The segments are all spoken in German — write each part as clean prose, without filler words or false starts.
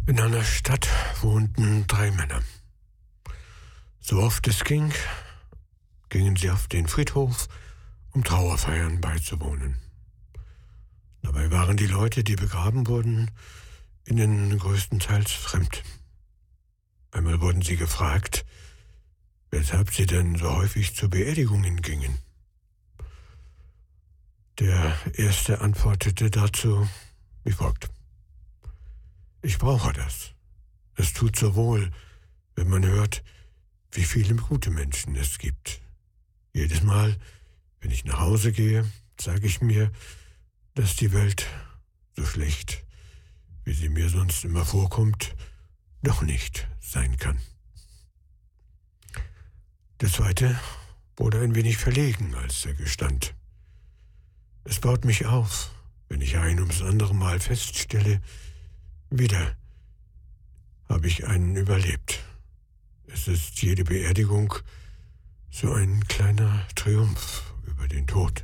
In einer Stadt wohnten 3 Männer. So oft es ging, gingen sie auf den Friedhof, um Trauerfeiern beizuwohnen. Dabei waren die Leute, die begraben wurden, ihnen größtenteils fremd. Einmal wurden sie gefragt, weshalb sie denn so häufig zu Beerdigungen gingen. Der Erste antwortete dazu wie folgt: Ich brauche das. Es tut so wohl, wenn man hört, wie viele gute Menschen es gibt. Jedes Mal, wenn ich nach Hause gehe, sage ich mir, dass die Welt so schlecht, wie sie mir sonst immer vorkommt, doch nicht sein kann. Der Zweite wurde ein wenig verlegen, als er gestand: Es baut mich auf, wenn ich ein ums andere Mal feststelle, wieder habe ich einen überlebt. Es ist jede Beerdigung so ein kleiner Triumph über den Tod.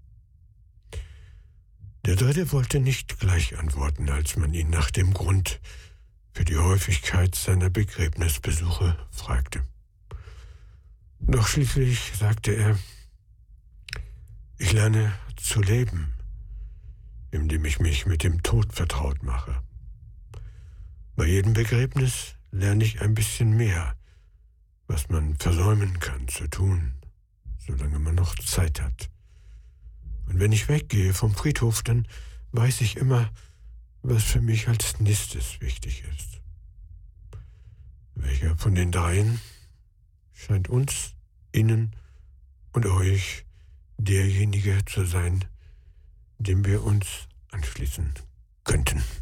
Der Dritte wollte nicht gleich antworten, als man ihn nach dem Grund für die Häufigkeit seiner Begräbnisbesuche fragte. Doch schließlich sagte er: Ich lerne zu leben, indem ich mich mit dem Tod vertraut mache. Bei jedem Begräbnis lerne ich ein bisschen mehr, was man versäumen kann zu tun, solange man noch Zeit hat. Und wenn ich weggehe vom Friedhof, dann weiß ich immer, was für mich als nächstes wichtig ist. Welcher von den dreien scheint uns, Ihnen und euch derjenige zu sein, dem wir uns anschließen könnten?